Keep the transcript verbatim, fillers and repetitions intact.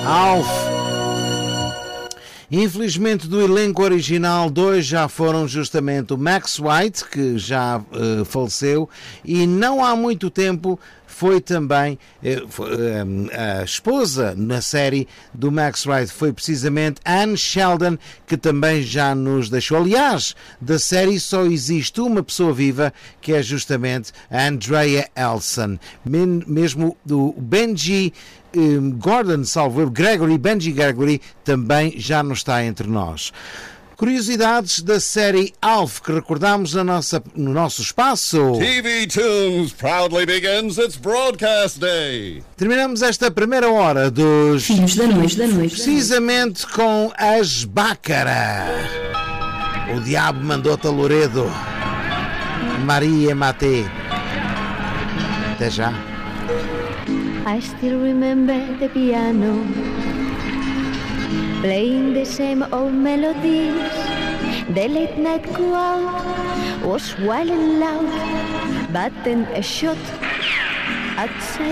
Alf. Infelizmente, do elenco original, dois já foram justamente o Max White, que já uh, faleceu, e não há muito tempo foi também uh, foi, uh, a esposa na série do Max White, foi precisamente Anne Sheldon, que também já nos deixou. Aliás, da série só existe uma pessoa viva, que é justamente a Andrea Elson. Men- mesmo o Benji Um, Gordon, salvo eu, Gregory, Benji Gregory, também já não está entre nós. Curiosidades da série Alf, que recordamos na nossa, no nosso espaço. T V Tunes proudly begins its broadcast day. Terminamos esta primeira hora dos Filhos da Noite, da Noite. precisamente com as Bácaras. O diabo mandou-te a Loredo. Maria Mate. Até já. I still remember the piano playing the same old melodies. The late night crowd was wild and loud, but then a shot outside